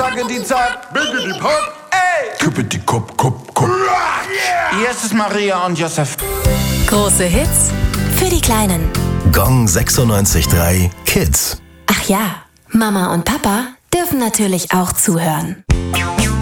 zackedi zack, Biggedi Pop, ey! Küppedi Kop, Kop, Kop. Hier ist es Maria und Josef. Große Hits für die Kleinen. Gong 96.3 Kids. Ach ja, Mama und Papa dürfen natürlich auch zuhören.